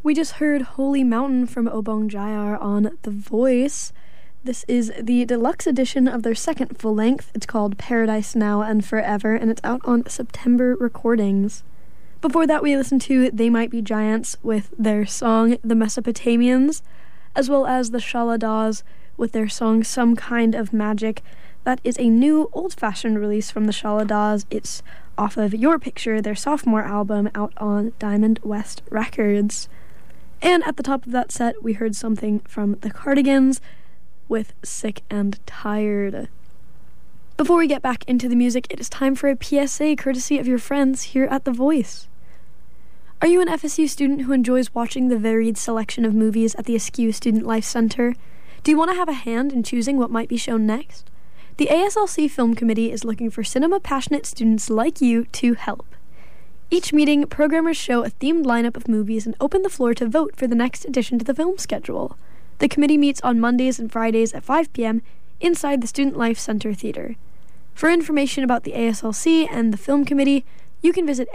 We just heard Holy Mountain from Obong Jayar on The Voice. This is the deluxe edition of their second full length. It's called Paradise Now and Forever, and it's out on September Recordings. Before that, we listened to They Might Be Giants with their song The Mesopotamians, as well as the Shaladas with their song Some Kind of Magic. That is a new old-fashioned release from the Shaladas. It's off of Your Picture, their sophomore album, out on Diamond West Records. And at the top of that set, we heard something from the Cardigans with Sick and Tired. Before we get back into the music, it is time for a PSA courtesy of your friends here at The Voice. Are you an FSU student who enjoys watching the varied selection of movies at the Askew Student Life Center? Do you want to have a hand in choosing what might be shown next? The ASLC Film Committee is looking for cinema-passionate students like you to help. Each meeting, programmers show a themed lineup of movies and open the floor to vote for the next addition to the film schedule. The committee meets on Mondays and Fridays at 5 p.m. inside the Student Life Center Theater. For information about the ASLC and the Film Committee, you can visit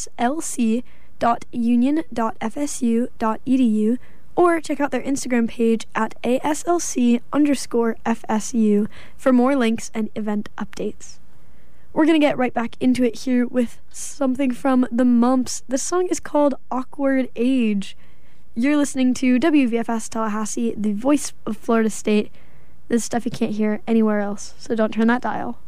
aslc.union.fsu.edu or check out their Instagram page at ASLC_FSU for more links and event updates. We're going to get right back into it here with something from The Mumps. This song is called Awkward Age. You're listening to WVFS Tallahassee, the voice of Florida State. This is stuff you can't hear anywhere else, so don't turn that dial.